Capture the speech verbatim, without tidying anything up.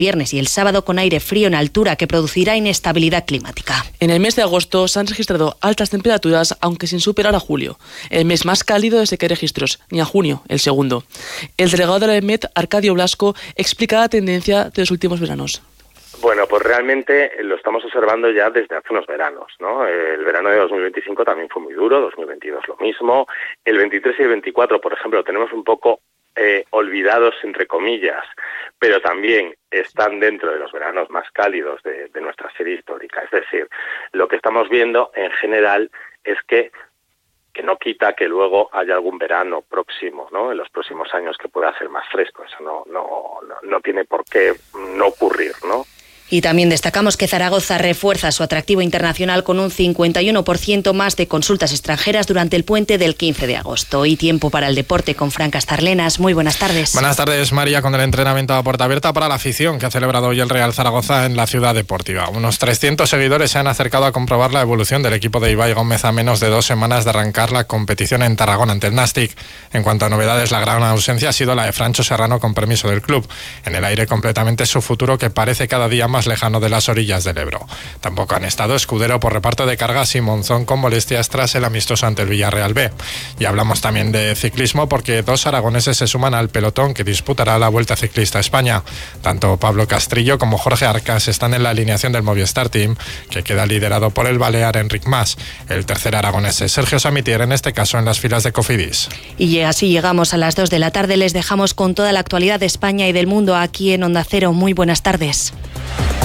viernes y el sábado con aire frío en altura que producirá inestabilidad climática. En el mes de agosto se han registrado altas temperaturas, aunque sin superar a julio, el mes más cálido desde que hay registros, ni a junio, el segundo. El delegado de la E M E T, Arcadio Blasco, explica la tendencia de los últimos veranos. Bueno, pues realmente lo estamos observando ya desde hace unos veranos, ¿no? El verano de dos mil veinticinco también fue muy duro, dos mil veintidós lo mismo. El veintitrés y el veinticuatro, por ejemplo, tenemos un poco eh, olvidados, entre comillas, pero también están dentro de los veranos más cálidos de, de nuestra serie histórica. Es decir, lo que estamos viendo en general es que que no quita que luego haya algún verano próximo, ¿no? En los próximos años que pueda ser más fresco. Eso no, no, no, no tiene por qué no ocurrir, ¿no? Y también destacamos que Zaragoza refuerza su atractivo internacional con un cincuenta y uno por ciento más de consultas extranjeras durante el puente del quince de agosto. Y tiempo para el deporte con Fran Castarlenas. Muy buenas tardes. Buenas tardes, María, con el entrenamiento a puerta abierta para la afición que ha celebrado hoy el Real Zaragoza en la ciudad deportiva. Unos trescientos seguidores se han acercado a comprobar la evolución del equipo de Ibai Gómez a menos de dos semanas de arrancar la competición en Tarragona ante el Nàstic. En cuanto a novedades, la gran ausencia ha sido la de Francho Serrano con permiso del club. En el aire completamente su futuro, que parece cada día más lejano de las orillas del Ebro. Tampoco han estado Escudero por reparto de cargas y Monzón con molestias tras el amistoso ante el Villarreal B. Y hablamos también de ciclismo porque dos aragoneses se suman al pelotón que disputará la Vuelta Ciclista a España. Tanto Pablo Castrillo como Jorge Arcas están en la alineación del Movistar Team, que queda liderado por el balear Enric Mas. El tercer aragonés es Sergio Samitier, en este caso en las filas de Cofidis. Y así llegamos a las dos de la tarde. Les dejamos con toda la actualidad de España y del mundo aquí en Onda Cero. Muy buenas tardes.